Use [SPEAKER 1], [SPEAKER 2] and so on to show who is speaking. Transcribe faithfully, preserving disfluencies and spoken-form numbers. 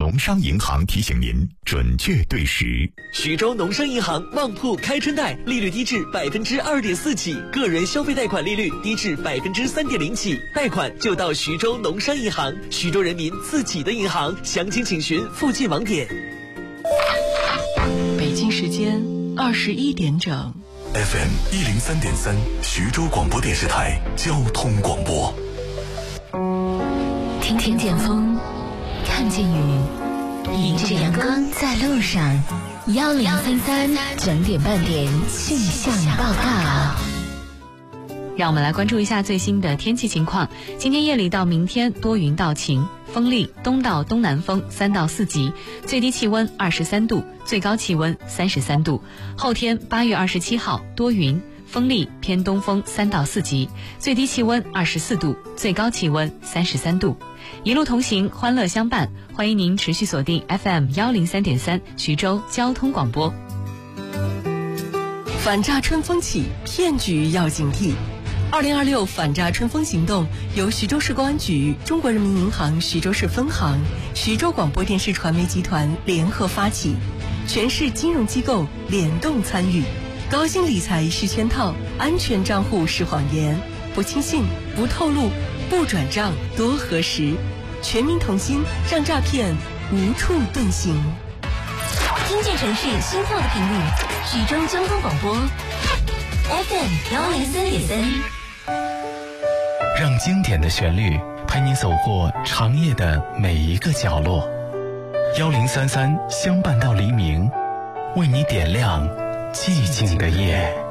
[SPEAKER 1] 农商银行提醒您准确对时。
[SPEAKER 2] 徐州农商银行旺铺开春贷，利率低至百分之二点四起，个人消费贷款利率低至百分之三点零起，贷款就到徐州农商银行，徐州人民自己的银行，详情请询附近网点。
[SPEAKER 3] 北京时间二十一点整。
[SPEAKER 4] F M 一零三点三，徐州广播电视台交通广播。
[SPEAKER 5] 听听见风，看见雨，迎着阳光在路上。幺零三三整点半点气象报告。
[SPEAKER 6] 让我们来关注一下最新的天气情况。今天夜里到明天多云到晴，风力东到东南风三到四级，最低气温二十三度，最高气温三十三度。后天八月二十七号多云，风力偏东风三到四级，最低气温二十四度，最高气温三十三度。一路同行，欢乐相伴，欢迎您持续锁定 F M 幺零三点三徐州交通广播。
[SPEAKER 3] 反诈春风起，骗局要警惕。二零二六反诈春风行动由徐州市公安局、中国人民银行徐州市分行、徐州广播电视传媒集团联合发起，全市金融机构联动参与。高薪理财是圈套，安全账户是谎言，不轻信，不透露，不转账，多核实。全民同心，让诈骗无处遁形。
[SPEAKER 5] 听见城市心跳的频率，徐州交通广播 F M 幺零三点三。
[SPEAKER 7] 让经典的旋律陪你走过长夜的每一个角落。幺零三三相伴到黎明，为你点亮寂静的夜。